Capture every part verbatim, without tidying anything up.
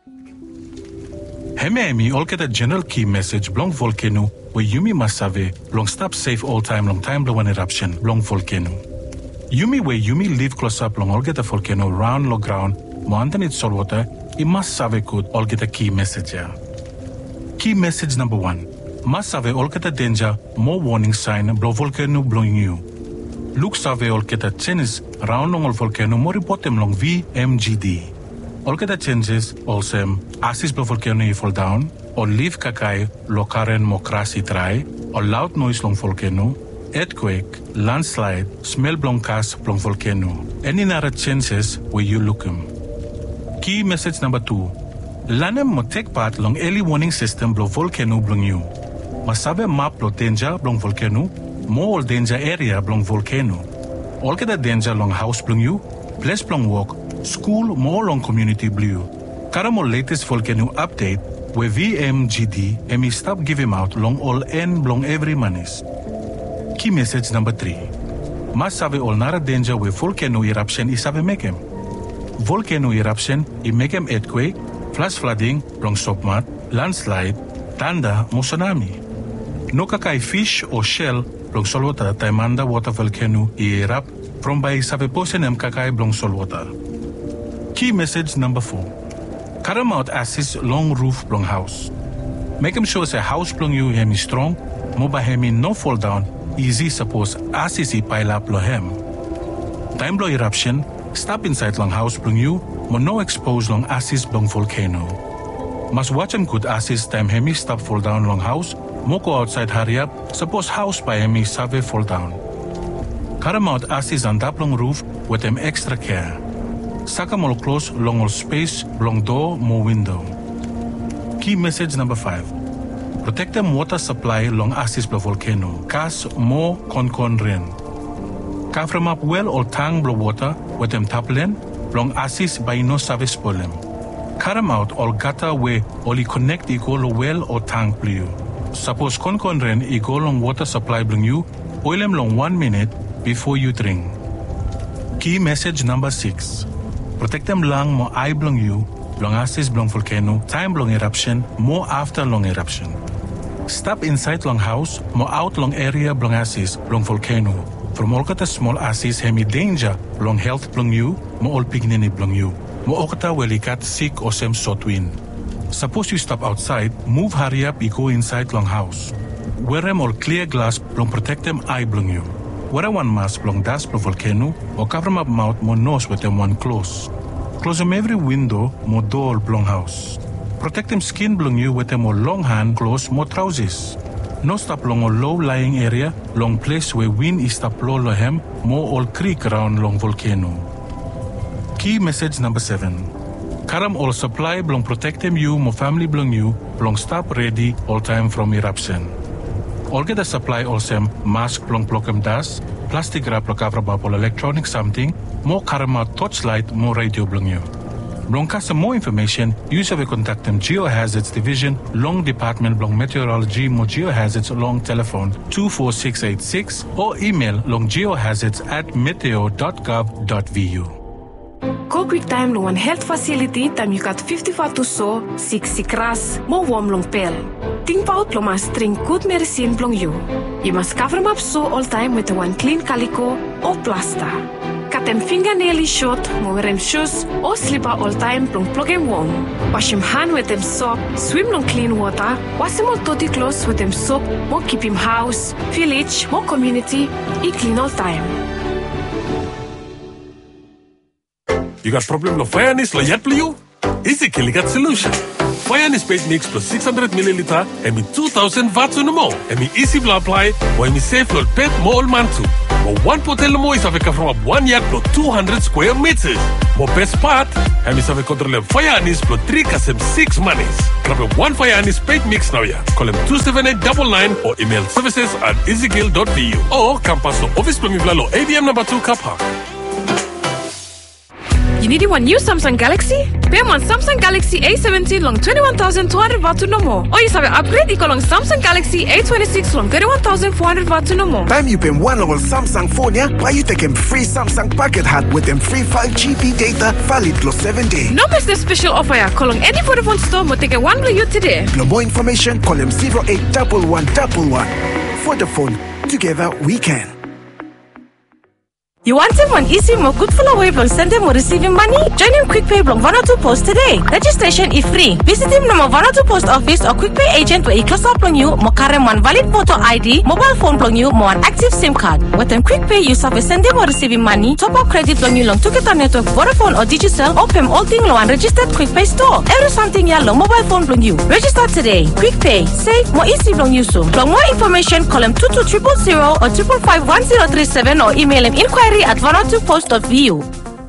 Heme emi all get a general key message blong volcano where Yumi must save blong stop safe all time long time blow one eruption blong volcano. Yumi where Yumi live close up long all get a volcano round low ground mo underneath salt water it must save good all get a key message here. Key message number one. Must save all get a danger more warning sign blow volcano blowing you. Look save all get a changes round long all volcano more report them long V M G D. All get the changes also assist blow volcano fall down or leave kakai lo karen mo krasi dry or loud noise long volcano, earthquake, landslide, smell blong gas blong volcano. Any other changes where you look them. Key message number two. Lanem mo take part long early warning system blow volcano blong you. Masabe map blow danger blong volcano, more danger area blong volcano. All get the danger long house blong you, place blong walk, school more long community blue. Karamo latest volcano update where V M G D emi stop give him out long all end long every manis. Key message number three. Mas save all nara danger where volcano eruption is save make him. Volcano eruption i make him earthquake, flash flooding, long stopmat, landslide, thunder, mo tsunami. No kakai fish or shell long solwater taimanda water volcano i erupt from by save posen em kakai blong solwater. Key message number four. Karam out assist long roof blong house. Make him sure say house blong you hemi strong, moba hemi no fall down, easy suppose assist i pile up lo hem. Time blow eruption, stop inside long house blong you, mo no expose long assist blong volcano. Must watch him good assist time hemi stop fall down long house, mo go outside hurry up, suppose house by hemi save fall down. Karam out assist on that long roof with them extra care. Saka more close long all space, long door, more window. Key message number five. Protect them water supply long assist blow volcano. Cast more con con rain. Cover up well or tang blow water with them taplen, long assist by no service problem. Karam out all gutter way only connect equal well or tank blue. Suppose con con rain equal long water supply bring you, oil them long one minute before you drink. Key message number six. Protect them long mo eye blong you, long assist blong volcano, time blong eruption, more after long eruption. Stop inside long house, mo out long area blong assist blong volcano. From all kata small assist hemi danger blong health blong you, mo all pignini blong you. Mo okata welikat sick or sem short wind. Suppose you stop outside, move hurry up you go inside long house. Wear them all clear glass blong protect them eye blong you. Wear one mask blong dust blong volcano or cover them up mouth mo nose with them one close. Close them every window mo door blong house. Protect them skin blong you with them more long hand close more trousers. No stop long or low lying area, long place where wind is stop low lo hem, more all creek around long volcano. Key message number seven. Karam all supply blong protect them you mo family blong you, blong stop ready all time from eruption. All get a supply also mask blong block dust, plastic wrap block cover bubble electronic something, more karama torchlight, more radio blong you. Blong cast more information, use of a contact them Geohazards Division, Long Department Blong Meteorology, more Geohazards long telephone two four six eight six or email long geohazards at meteo dot gov dot v u. Go quick time long one health facility time you got fifty-five to so, six sikras, more warm long pel. Think about long must drink good medicine blong you. You must cover them up so all time with one clean calico or plaster. Cut them fingernail short, more wear them shoes or slipper all time blong plug them warm. Wash him hand with them soap, swim long clean water, wash him all dirty clothes with them soap, more keep him house, village, more community, eat clean all time. You got problem lo fairness lo yet you? Easy kill got solution. Fairness paid mix plus six hundred milliliter and me two thousand watts on the mo. And me easy blah apply while me safe lo pet mo all man too. Mo one potel mo is aveka from up one yard plus two hundred square meters. Mo best part, and me save control fairness plus three kasem six monies. Grab a one fairness paid mix now ya. Call him two seven eight nine nine or email services at easygill dot v u or campus lo office plumivla lo A D M number two car park. You need one new Samsung Galaxy? Pay one Samsung Galaxy A seventeen long twenty-one thousand two hundred watt to no more. Or you have an upgrade equal long Samsung Galaxy A twenty-six long thirty-one thousand four hundred watt to no more. Time you pay one level Samsung phone, yeah? Why you take him free Samsung packet hat with them free five G B data valid plus seven days. No miss the special offer, yeah. Call on any Vodafone store, but take a one with you today. For more information, call him zero eight one one one one. Vodafone, together we can. You want him on easy more good for away from sending or receiving money? Join him Quick Pay from one oh two Post today. Registration is free. Visit him number one oh two Post office or Quick Pay agent where he close up on you, more carry one valid photo I D, mobile phone on you, more an active SIM card. With them Quick Pay, you suffer sending or receiving money, top up credit on you long to get a network Vodafone or Digicel, open all thing low and registered Quick Pay store. Every something yellow mobile phone on you. Register today. Quick Pay, save more easy on you soon. For more information, call him two two zero zero zero or triple five one zero three seven or email him inquiry at one oh two post dot v u.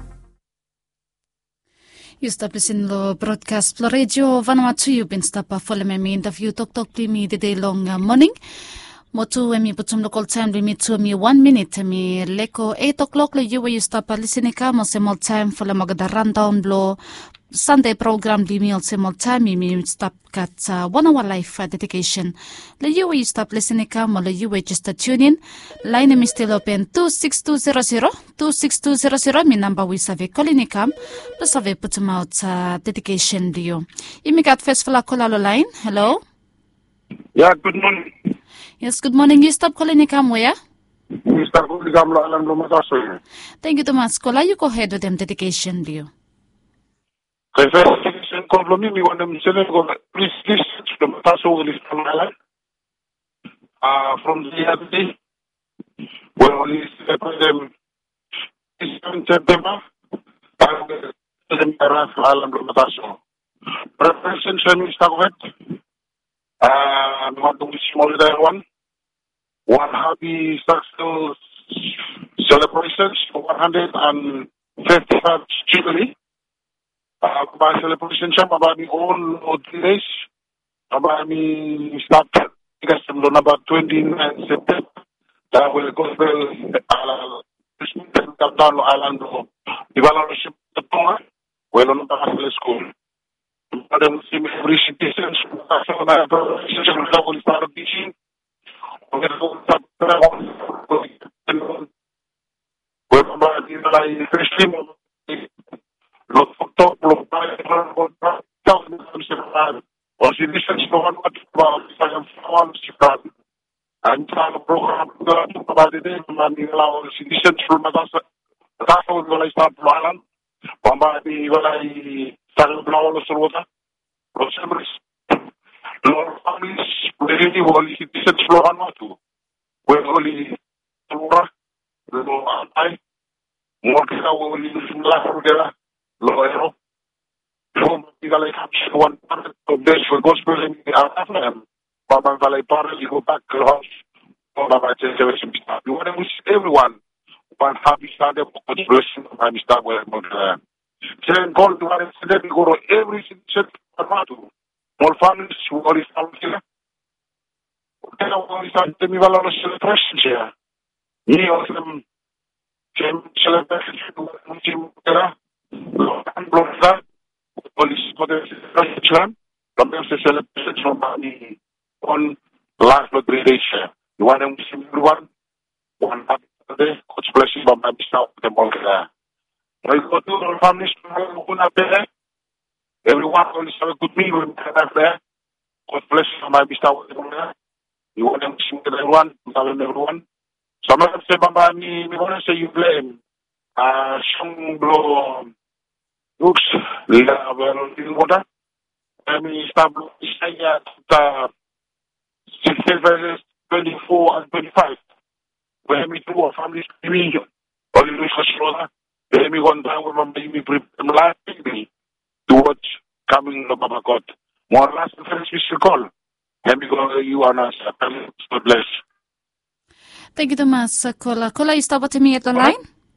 You stop listening to broadcast Flo Radio Vanuatu. You've been stop for me interview talk talk to me the day long uh, morning. Motu emi putum local time limit to me one minute me leko eight o'clock le you where you stop listening ka mo se more time for the magada rundown blow Sunday program di meal se more time me stop kat uh, one hour life uh, dedication le you where you stop listening ka mo le you where just uh, tune in line is still open two six two zero zero two six two zero zero me number we save calling kam plus save putum out uh, dedication di you imi got first for la call line. Hello. Yeah, good morning. Yes, good morning. You stop calling Nikam where? You stop calling Nikam Alan Blomataso. Thank you, Thomas. Kola, you go ahead with them dedication, do you? Okay, first dedication call me. We want them to send go please this to the Mataso will is from Alan. Uh from the other day. Well only separate them this September. I will them around Alan Blomataso. Preparation show me start with. Uh, not doing smaller than one. One happy successful celebrations for one hundred fifty-five Jubilee. Uh, by celebration, some about me all three days. About me start, I guess, on about twenty-ninth September. That will go well, uh, down island, evaluation, the Tonga, well on the school. Ada musim every citizen national organization level start teaching. Kita di dalam festival, lot foto, lot banyak, tahu macam or citizen sekolah macam macam sekolah sekolah. Antara program program pada ini mandi lawan citizen sekolah macam tahu mulai start bulan, pembah di mulai Sarang Belawan Surwata, Los Emirates, Lord Families, really only citizens Floran Matu, where only Flora, Lo Antai, Morkina only La Rudera, Lo Ero, from the Valley Capture one part of this for gospel in the Afghan, Baba Valley Park, you go back to the house, Baba Generation. You want to wish everyone one happy Sunday, God bless you, and happy start with them. Then call to our incident, we go to every citizen to more families who are here. Then I want to start the Mivala celebration here. He also came celebration to Jim Terra, and Blossa, police for the celebration, from the celebration from Bani on last but three days. You want to wish everyone one happy day, God bless you, but maybe start with the Molka. I go to all families who are there. Everyone will have a good meal when they are there. God bless you, my Mister Water. You want them to sing to everyone, telling everyone. Some of them say, Baba, me, we want to say you blame. Uh, Shung blow books, well, water. I mean, start blowing at sixteen verses twenty-four and twenty-five. Where me two or families, me, or you lose for let me one time remember me last evening to watch coming to Baba God. More last friends we should call. Let me go you and us. God bless. Thank you, Thomas. Kola. Kola, you stop at me at the line?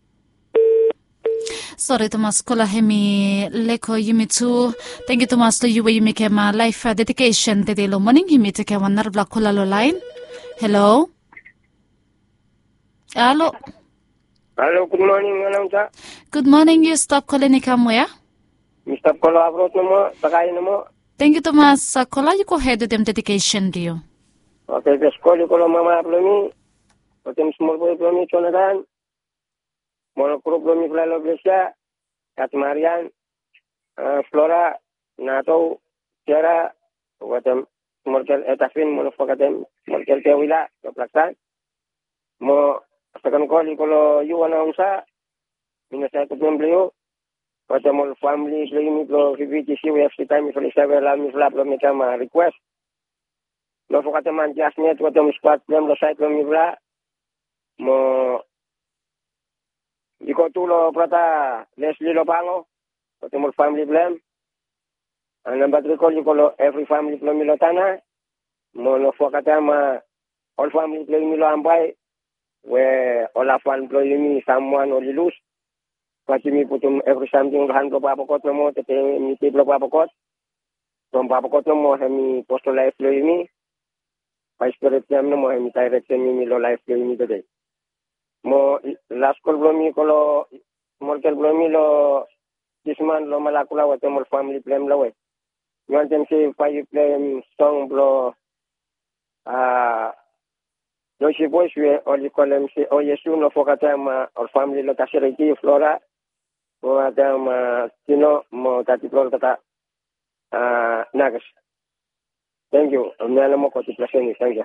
Sorry, Thomas. Kola, hemi leko yumi too. Thank you, Thomas. To you where you make my life dedication today lo morning. You meet a one nerve kola lo line. Hello. Hello. Hello, good morning, announcer. Good morning, you stop calling where? Mister Polo Abrot na mo, sakay na mo. Thank you, Thomas. Sa kola you go ahead with them dedication to you. Okay, the school ko lang mama plomi. Otem small boy plomi chonadan. Mono kuro plomi plalo Iglesia. Kat Marian, uh, Flora, Nato, Sierra, otem small kel etafin mono fokatem small kel tewila, to plaksan. Mo second call ko lo you announcer. Minasa ko plomi. Otem all family plomi plo fifty C we have the time for the seven la mi flap plomi kama request. Lo fokate man jasnet wato squad plan lo site lo mibla mo iko tulo prata Leslie Lobango wato mo family plan ang number three ko iko lo every family plan milotana mo lo fokate ma all family plan milo ambay we all afan plan mi someone or lose pati mi putum every something han ko babakot mo tete mi tiblo babakot tom babakot mo mi posto life lo mi Vice Spirit Jam mo ay direct mi milo life ko mi today. Mo last call blo mi ko lo morkel blo mi lo this man lo malakula wa temol family plan lo we. Yon tem si five plan song blo ah do si boys we oli kolem si o yesu no fokata ma or family lo kasiriti Flora mo adam sino mo tati blo kata ah nagas. Thank you. Amna mo ko tiplasyon ni thank you.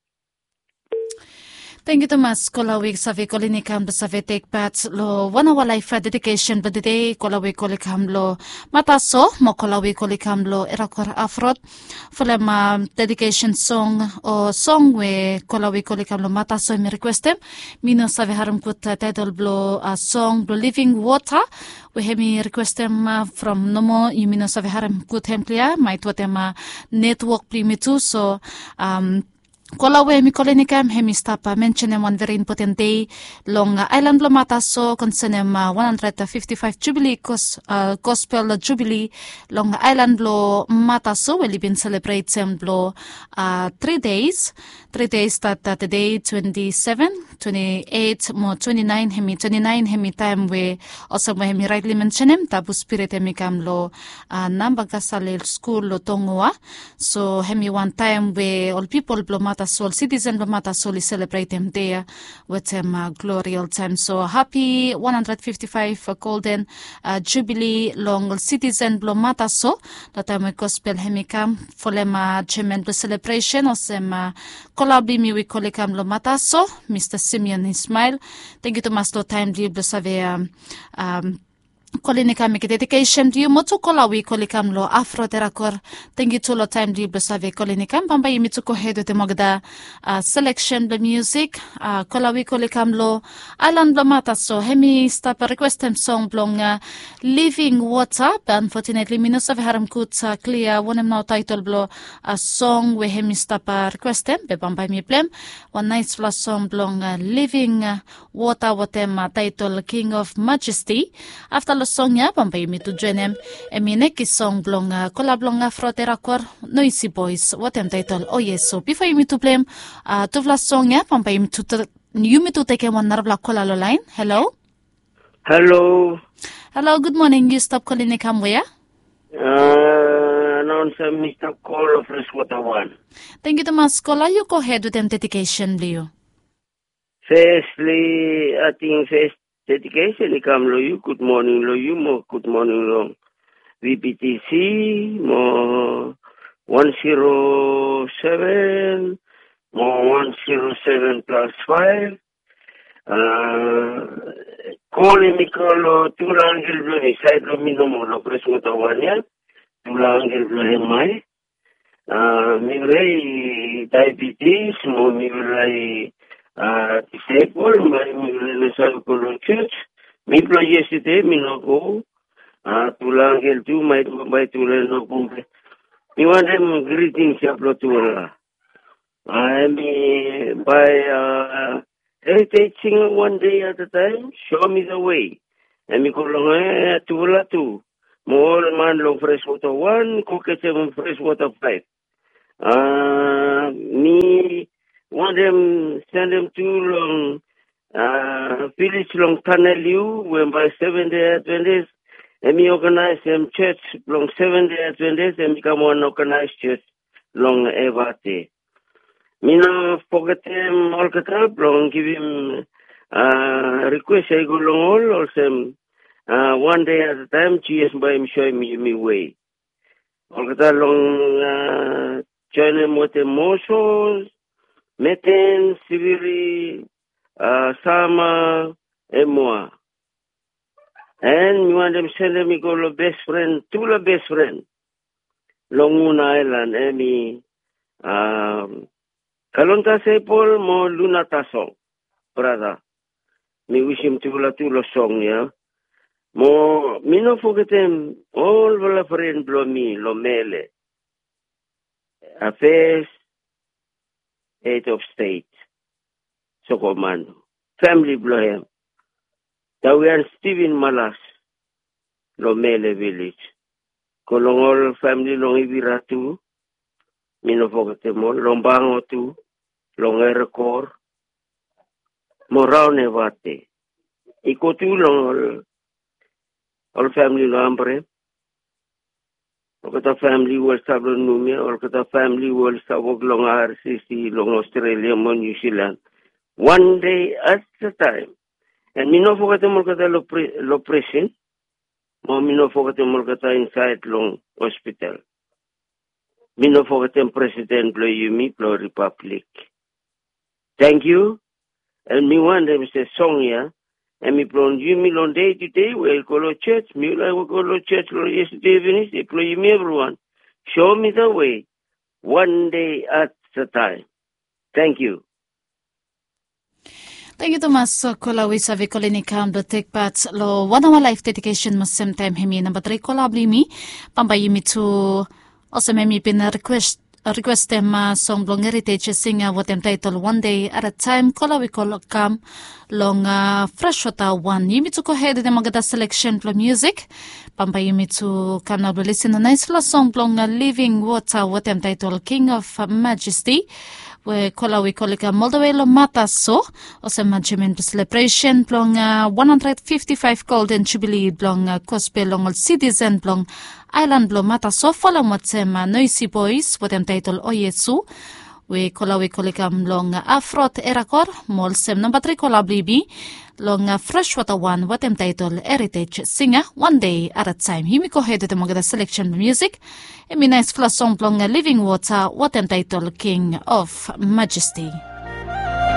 Thank you, Thomas. Kola week sa kolini kam sa take part lo wana wala ifa dedication but today kola week koli kam lo mataso mo kola week koli kam lo erakor afrot fole ma dedication song o song we kola week koli kam lo mataso mi requestem mino sa harum kut title blo a song blo living water we hemi requestem uh, from nomo yumino sa harum kut hemplia mai totema network primitu so um Kola we mi kolini kam hemi stapa mentionem one very important day long uh, island lo mataso concernem uh, one hundred fifty-five jubilee cos, uh, gospel jubilee long island lo mataso we libin celebrate sem lo uh, three days three days that uh, today twenty-seven twenty-eight mo twenty-nine hemi twenty-nine hemi time we also mo hemi rightly mentionem tabu spirit hemi kam lo uh, namba gasalil school lo tongwa so hemi one time we all people lo Matasol citizen lo Matasol is celebrate them there with them uh, glory all time so happy one hundred fifty-five uh, golden uh, jubilee long citizen lo Mataso la time gospel hemikam folema chemen lo celebration osema kolabi mi we kolekam lo Mataso Mister Simeon Ismail thank you to master time lo save um, um Kolini kami dedication to you motu kola we kolikam lo afro terakor thank you to lo time di besave kolini kam pamba yimi to ko hedo te mogda uh, selection the music uh, kola we kolikam lo island lo mata so hemi stop requestem song blong uh, living water but unfortunately minus of haram kut uh, clear one now title blo a uh, song we hemi stop requestem be pamba mi plem one nice plus song blong uh, living uh, water watem uh, title King of Majesty after lo song ya pampay mi tu jenem emine ki song blonga kola blonga frotera kor noisy boys what am title oh yes so before you me to blame uh to vla song ya pampay mi tu you me to take one narvla kola lo line hello Hello. Hello, good morning, you stop calling come where Uh, announcer Mister Call of Freshwater One. Thank you, Thomas. Kola, you go ahead with them dedication, Leo. Firstly, I think first dedication come lo you good morning lo you mo good morning lo V P T C mo one zero seven mo one zero seven plus five uh calling me lo tulangil lo ni side lo mi no mo lo Freshwater One ya tulangil lo hemai uh mi rei diabetes mo mi rei Uh, disabled, my Local Church. Me play yesterday, me no go. Uh, to Langel too, my by to no go. Me want them greetings, Yaplotura. I mean, by uh, heritage one day at a time, show me the way. And me go along to La two. More man low Freshwater One, cook seven Freshwater Five. Uh, me. Want them, send them too long, uh, village long Taneliu, when by Seventh-day Adventist, and me organize them church long Seventh-day Adventist, and become one organized church long Evate. Me no forget him all the time, long give him uh, request I go long all, also uh, one day at a time, Jesus by him show me me way. All the time long uh, join him with emotions, meten, siviri, uh, sama, and more. And me want them send me go to best friend, to the best friend, Long Island, and me, um, Kalonta Sepol mo Lunata song, brother. Me wish him to la to song, yeah. Mo, me no forget him, all the friend blow me, lo mele. Affairs, head of state, so commando. Family blow him. Tawian Stephen Malas, lo mele village. Kolongol family long ibiratu. Mino forget mo lombango tu long erekor morao nevate iko tu long all family lo ambre kata family will sablo numia or kata family will sabog long R C C long Australia mo New Zealand one day at a time and mino forget mo kata lo lo prison mo mino forget mo kata inside long hospital. Me no forget President Plo Yumi Plo Republic. Thank you. And me want them say song ya. And me Plo Yumi long day to day we'll go to church. Me will go to church yesterday evening. Say Plo Yumi everyone. Show me the way. One day at a time. Thank you. Thank you Thomas kola wisa vi kolini kam do take part lo one hour life dedication mas same time hemi number three kola blimi pambayimi to also memi pin request request them uh, song long heritage singer what them title one day at a time kola we call kam long uh, fresh water one yimi to go ahead them magada selection for music pambayimi to kam na listen a nice song long uh, living water what them title King of Majesty. We kola we call it a Moldovelo Mataso, also management celebration, blong uh, one hundred fifty-five golden jubilee, blong uh, gospel long citizen, blong island blong Mataso, follow what's um, uh, noisy boys, what them title Oyesu. We kola we call it a long uh, afrot erakor, mol sem number three kola blibi, long uh, freshwater one, what them title heritage singer, one day at a time. Himiko head the magada selection music. A nice flash song long uh, living water, what them title King of Majesty.